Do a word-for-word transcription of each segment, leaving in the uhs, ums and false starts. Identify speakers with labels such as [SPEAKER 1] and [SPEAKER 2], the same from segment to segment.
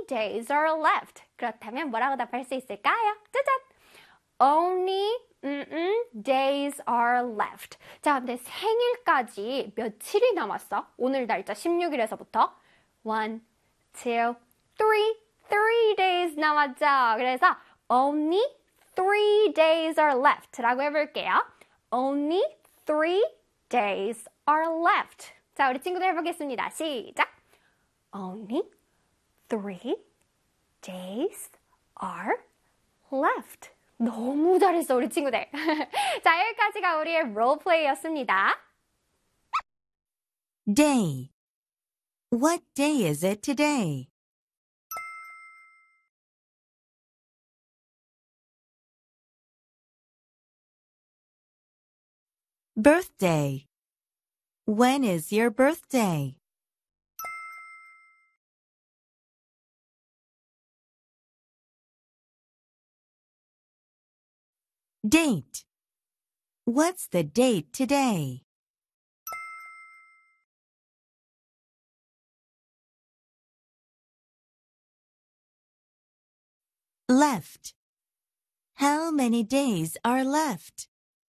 [SPEAKER 1] days are left. 그렇다면 뭐라고 답할 수 있을까요? 짜잔! Only mm-mm, days are left. 자, 근데 생일까지 며칠이 남았어? 오늘 날짜 십육 일에서부터 one, two, three, three days 남았죠. 그래서 only three days are left 라고 해볼게요. Only three days are left. 자, 우리 친구들 해보겠습니다. 시작! Only three days are left. 너무 잘했어, 우리 친구들. 자, 여기까지가 우리의 롤플레이였습니다.
[SPEAKER 2] Day. What day is it today? Birthday. When is your birthday? Date. What's the date today? Left. How many days are left?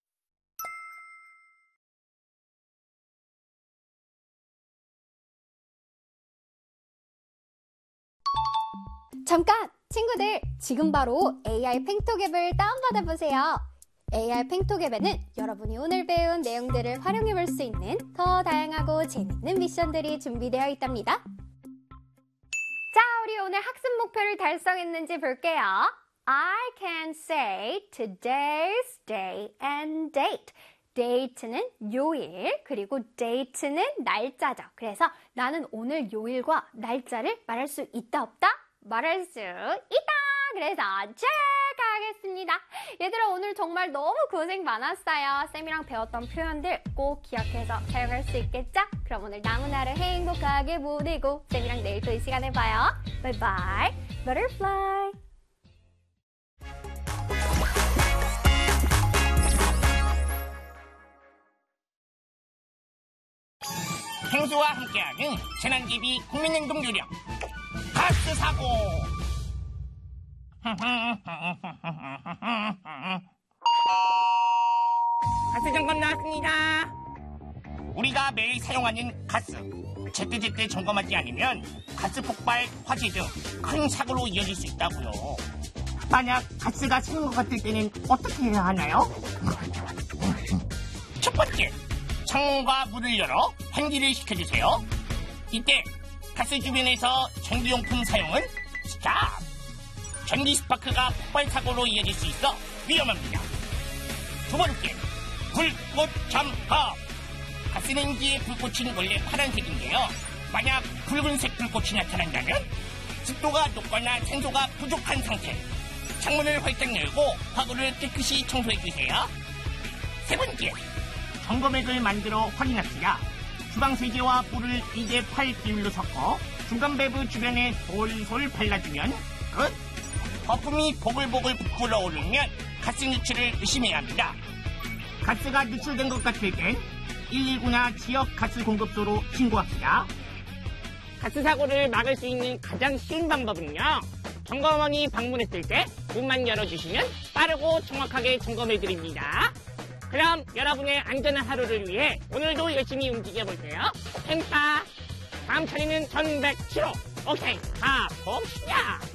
[SPEAKER 1] 잠깐! 친구들, 지금 바로 에이아이 팽톡 앱을 다운받아 보세요. 에이아이 팽톡 앱에는 여러분이 오늘 배운 내용들을 활용해 볼 수 있는 더 다양하고 재밌는 미션들이 준비되어 있답니다. 자, 우리 오늘 학습 목표를 달성했는지 볼게요. I can say today's day and date. date는 요일, 그리고 date는 날짜죠. 그래서 나는 오늘 요일과 날짜를 말할 수 있다, 없다? 말할 수 있다! 그래서 체크하겠습니다. 얘들아, 오늘 정말 너무 고생 많았어요. 쌤이랑 배웠던 표현들 꼭 기억해서 사용할 수 있겠죠? 그럼 오늘 남은 하루 행복하게 보내고 쌤이랑 내일 또 이 시간에 봐요. 바이바이, butterfly!
[SPEAKER 3] 행수와 함께하는 재난기비 국민행동 요령 가스 사고. 가스 점검 나왔습니다. 우리가 매일 사용하는 가스 제때제때 점검하지 않으면 가스 폭발, 화재 등 큰 사고로 이어질 수 있다고요. 만약 가스가 새는 것 같을 때는 어떻게 해야 하나요? 첫 번째, 창문과 문을 열어 환기를 시켜주세요. 이때 가스 주변에서 전기용품 사용은 스탑! 전기 스파크가 폭발 사고로 이어질 수 있어 위험합니다. 두 번째, 불꽃 점검! 가스레인지의 불꽃은 원래 파란색인데요. 만약 붉은색 불꽃이 나타난다면 습도가 높거나 산소가 부족한 상태. 창문을 활짝 열고 화구를 깨끗이 청소해주세요. 세 번째, 점검액을 만들어 확인합시다. 주방세제와 물을 이 대 팔 비율로 섞어 중간 밸브 주변에 솔솔 발라주면 끝! 거품이 보글보글 불어오르면 가스 누출을 의심해야 합니다. 가스가 누출된 것 같을 땐 일일구나 지역 가스 공급소로 신고합시다. 가스 사고를 막을 수 있는 가장 쉬운 방법은요, 점검원이 방문했을 때 문만 열어주시면 빠르고 정확하게 점검해드립니다. 그럼 여러분의 안전한 하루를 위해 오늘도 열심히 움직여볼게요. 펜타, 다음 차례는 천백칠 호. 오케이, 가봅시다.